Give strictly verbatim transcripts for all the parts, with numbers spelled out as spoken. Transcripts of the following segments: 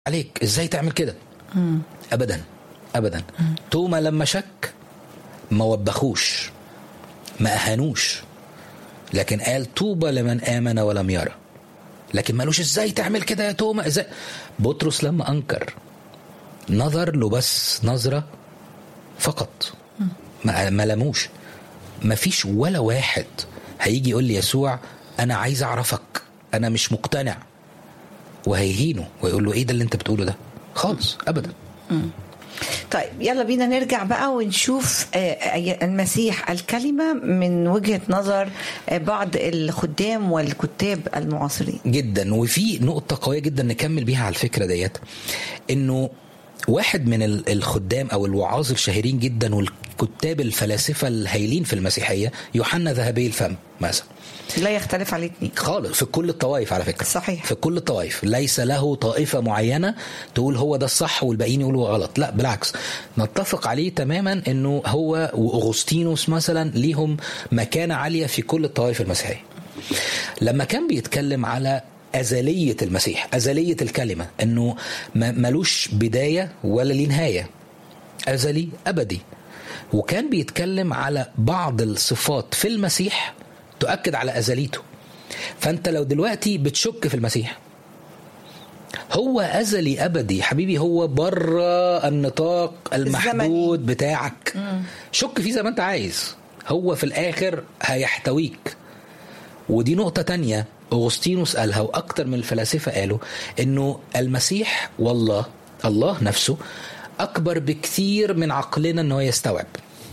عليك ازاي تعمل كده؟ مم. ابدا ابدا. مم. توما لما شك ما وبخوش ما اهانوش، لكن قال طوبى لمن آمن ولم يرى. لكن مالوش ازاي تعمل كده يا توما ازاي. بطرس لما انكر نظر له بس نظرة فقط، ما, ما لموش. ما فيش ولا واحد هيجي يقول لي يسوع انا عايز اعرفك انا مش مقتنع وهيهينه ويقول له ايه ده اللي انت بتقوله ده خالص ابدا. مم. طيب يلا بينا نرجع بقى ونشوف المسيح الكلمة من وجهة نظر بعض الخدام والكتاب المعاصرين جدا. وفي نقطة قوية جدا نكمل بيها على الفكرة ديت، انه واحد من الخدام او الوعاظ الشهيرين جدا والكتاب الفلاسفة الهايلين في المسيحية يوحنا ذهبي الفم مثلا، لا يختلف عليه اتنين خالص في كل الطوائف على فكرة. صحيح. في كل الطوائف ليس له طائفة معينة تقول هو ده الصح والباقيين يقولوا غلط، لا بالعكس نتفق عليه تماما انه هو وأغسطينوس مثلا ليهم مكانة عالية في كل الطوائف المسيحية. لما كان بيتكلم على أزلية المسيح، أزلية الكلمة، انه ملوش بداية ولا ليه نهاية، أزلي أبدي، وكان بيتكلم على بعض الصفات في المسيح تؤكد على أزليته. فأنت لو دلوقتي بتشك في المسيح هو أزلي أبدي حبيبي، هو برا النطاق المحدود الزمني بتاعك. مم. شك فيه زي ما أنت عايز، هو في الآخر هيحتويك. ودي نقطة تانية أغسطينوس قالها وأكتر من الفلاسفة قالوا، إنه المسيح والله الله نفسه أكبر بكثير من عقلنا إنه يستوعب.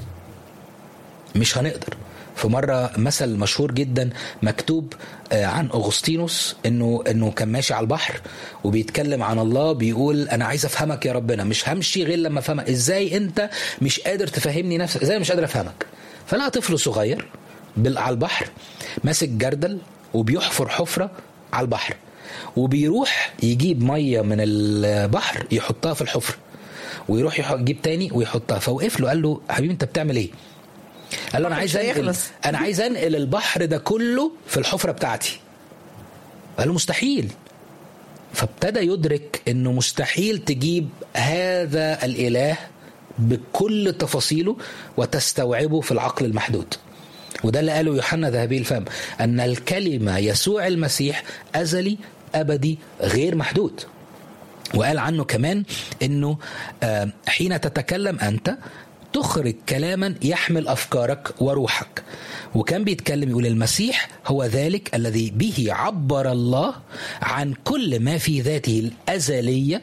مش هنقدر. في مرة مثل مشهور جدا مكتوب عن أغسطينوس إنه إنه كان ماشي على البحر وبيتكلم عن الله، بيقول أنا عايز أفهمك يا ربنا، مش همشي غير لما أفهمك. إزاي أنت مش قادر تفهمني نفسك؟ إزاي مش قادر أفهمك؟ فلا طفل صغير على البحر ماسك جردل وبيحفر حفرة على البحر، وبيروح يجيب مية من البحر يحطها في الحفرة، ويروح يجيب تاني ويحطها. فوقف له قال له حبيبي أنت بتعمل إيه؟ قال له أنا عايز أنقل أنا عايز أنقل البحر ده كله في الحفرة بتاعتي. قال له مستحيل. فابتدى يدرك إنه مستحيل تجيب هذا الإله بكل تفاصيله وتستوعبه في العقل المحدود. وده اللي قاله يوحنا ذهبي الفم، أن الكلمة يسوع المسيح أزلي أبدي غير محدود. وقال عنه كمان إنه حين تتكلم أنت تخرج كلاما يحمل أفكارك وروحك. وكان بيتكلم يقول المسيح هو ذلك الذي به عبر الله عن كل ما في ذاته الأزلية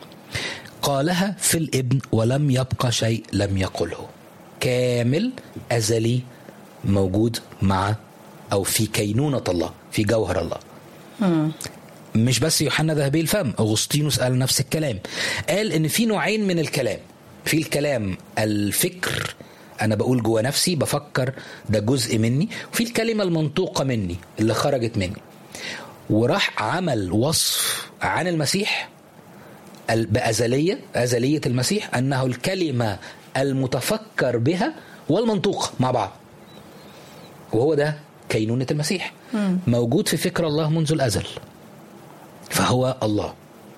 قالها في الابن ولم يبقى شيء لم يقله. كامل أزلي موجود مع أو في كينونة الله، في جوهر الله. مم. مش بس يوحنا ذهبي الفم، أغسطينوس قال نفس الكلام. قال إن في نوعين من الكلام، في الكلام الفكر أنا بقول جوا نفسي بفكر ده جزء مني، وفي الكلمة المنطوقة مني اللي خرجت مني. وراح عمل وصف عن المسيح بأزلية أزلية المسيح أنه الكلمة المتفكر بها والمنطوق مع بعض، وهو ده كينونة المسيح. م. موجود في فكر الله منذ الأزل. فهو الله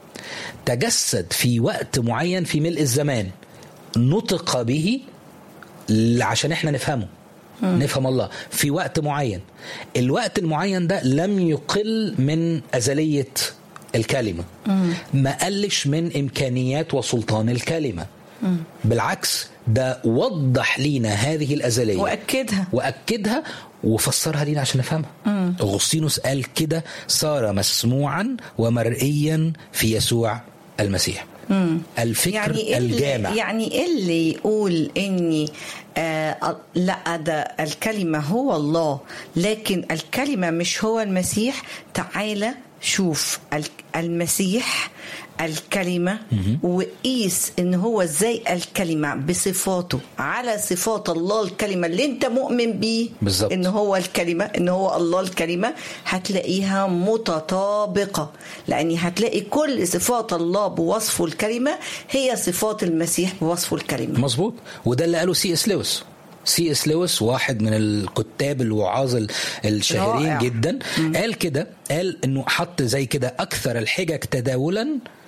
تجسد في وقت معين في ملء الزمان، نطق به عشان احنا نفهمه. م. نفهم الله في وقت معين. الوقت المعين ده لم يقل من أزلية الكلمة. م. ما قلش من إمكانيات وسلطان الكلمة. م. بالعكس ده وضح لينا هذه الأزلية وأكدها وأكدها وفسرها لينا عشان نفهمها. أغسطينوس قال كده صار مسموعا ومرئيا في يسوع المسيح. مم. الفكر يعني الجامع. يعني إيه اللي يقول إني آه لا ده الكلمة هو الله لكن الكلمة مش هو المسيح؟ تعالى شوف المسيح الكلمة وقيس ان هو ازاي الكلمة بصفاته على صفات الله الكلمة اللي انت مؤمن بيه بالزبط. ان هو الكلمة ان هو الله الكلمة، هتلاقيها متطابقة، لان هتلاقي كل صفات الله بوصفه الكلمة هي صفات المسيح بوصفه الكلمة. مظبوط. وده اللي قاله سي اس لويس. سي اس لويس واحد من الكتاب الوعاظ الشهيرين جدا. مم. قال كده، قال انه حط زي كده اكثر الحجج تداولا